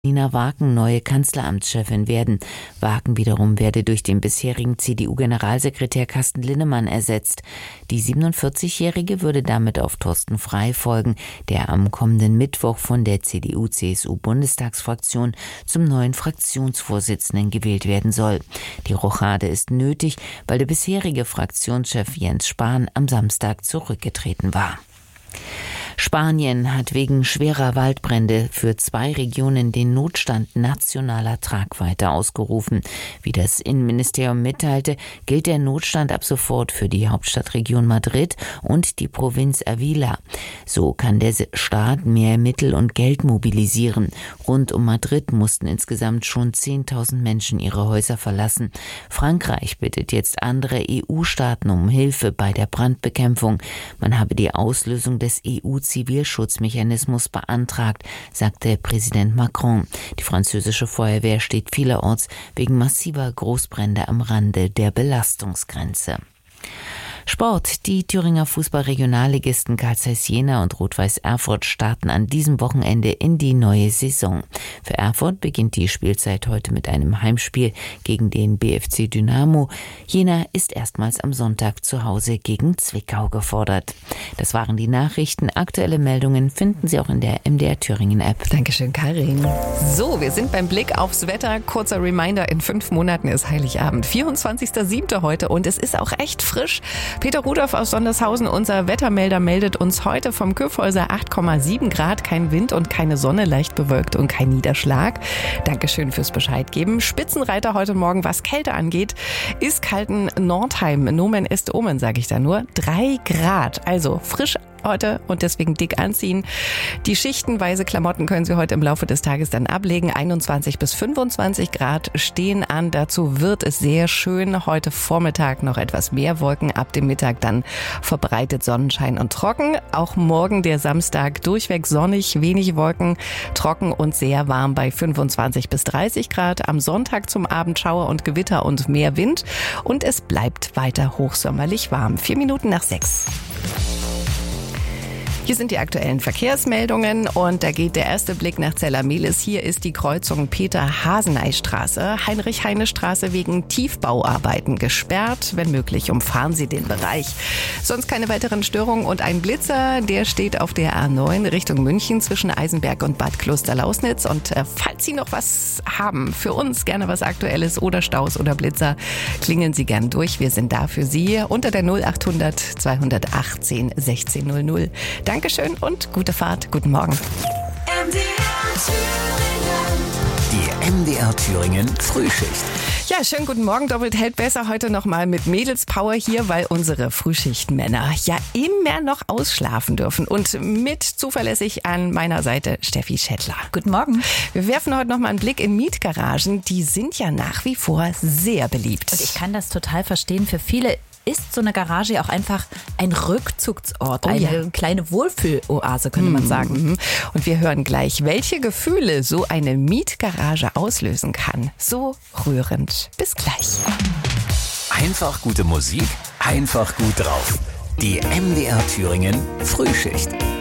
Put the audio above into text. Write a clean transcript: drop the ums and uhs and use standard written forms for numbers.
Nina Waken neue Kanzleramtschefin werden. Waken wiederum werde durch den bisherigen CDU-Generalsekretär Carsten Linnemann ersetzt. Die 47-Jährige würde damit auf Thorsten Frey folgen, der am kommenden Mittwoch von der CDU-CSU-Bundestagsfraktion zum neuen Fraktionsvorsitzenden gewählt werden soll. Die Rochade ist nötig, weil der bisherige Fraktionschef Jens Spahn am Samstag zurückgetreten war. Spanien hat wegen schwerer Waldbrände für 2 Regionen den Notstand nationaler Tragweite ausgerufen. Wie das Innenministerium mitteilte, gilt der Notstand ab sofort für die Hauptstadtregion Madrid und die Provinz Ávila. So kann der Staat mehr Mittel und Geld mobilisieren. Rund um Madrid mussten insgesamt schon 10.000 Menschen ihre Häuser verlassen. Frankreich bittet jetzt andere EU-Staaten um Hilfe bei der Brandbekämpfung. Man habe die Auslösung des EU-Zivilschutzmechanismus beantragt, sagte Präsident Macron. Die französische Feuerwehr steht vielerorts wegen massiver Großbrände am Rande der Belastungsgrenze. Sport. Die Thüringer Fußball-Regionalligisten Carl Zeiss Jena und Rot-Weiß Erfurt starten an diesem Wochenende in die neue Saison. Für Erfurt beginnt die Spielzeit heute mit einem Heimspiel gegen den BFC Dynamo. Jena ist erstmals am Sonntag zu Hause gegen Zwickau gefordert. Das waren die Nachrichten. Aktuelle Meldungen finden Sie auch in der MDR Thüringen App. Dankeschön, Karin. So, wir sind beim Blick aufs Wetter. Kurzer Reminder, in 5 Monaten ist Heiligabend. 24.07. heute und es ist auch echt frisch. Peter Rudolph aus Sondershausen, unser Wettermelder, meldet uns heute vom Kyffhäuser 8,7 Grad, kein Wind und keine Sonne, leicht bewölkt und kein Niederschlag. Dankeschön fürs Bescheid geben. Spitzenreiter heute Morgen, was Kälte angeht, ist kalten Nordheim. Nomen est omen, sage ich da nur. 3 Grad, also frisch heute und deswegen dick anziehen. Die schichtenweise Klamotten können Sie heute im Laufe des Tages dann ablegen. 21 bis 25 Grad stehen an. Dazu wird es sehr schön. Heute Vormittag noch etwas mehr Wolken. Ab dem Mittag dann verbreitet Sonnenschein und trocken. Auch morgen, der Samstag, durchweg sonnig, wenig Wolken, trocken und sehr warm bei 25 bis 30 Grad. Am Sonntag zum Abend Schauer und Gewitter und mehr Wind. Und es bleibt weiter hochsommerlich warm. 4 Minuten nach 6. Hier sind die aktuellen Verkehrsmeldungen und da geht der erste Blick nach Zella-Mehlis. Hier ist die Kreuzung Peter-Haseney-Straße, Heinrich-Heine-Straße wegen Tiefbauarbeiten gesperrt. Wenn möglich, umfahren Sie den Bereich. Sonst keine weiteren Störungen und ein Blitzer, der steht auf der A9 Richtung München zwischen Eisenberg und Bad Klosterlausnitz. Und falls Sie noch was haben, für uns gerne was Aktuelles oder Staus oder Blitzer, klingeln Sie gern durch. Wir sind da für Sie unter der 0800 218 1600. Dankeschön und gute Fahrt. Guten Morgen. Die MDR Thüringen Frühschicht. Ja, schönen guten Morgen. Doppelt hält besser heute nochmal mit Mädelspower hier, weil unsere Frühschichtmänner ja immer noch ausschlafen dürfen. Und mit zuverlässig an meiner Seite Steffi Schettler. Guten Morgen. Wir werfen heute nochmal einen Blick in Mietgaragen. Die sind ja nach wie vor sehr beliebt. Und ich kann das total verstehen. Für viele ist so eine Garage auch einfach ein Rückzugsort, eine kleine Wohlfühloase, könnte man sagen. Und wir hören gleich, welche Gefühle so eine Mietgarage auslösen kann. So rührend. Bis gleich. Einfach gute Musik, einfach gut drauf. Die MDR Thüringen Frühschicht.